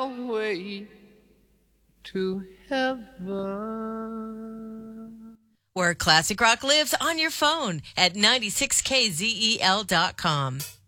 way to heaven. Where classic rock lives on your phone at 96kzel.com.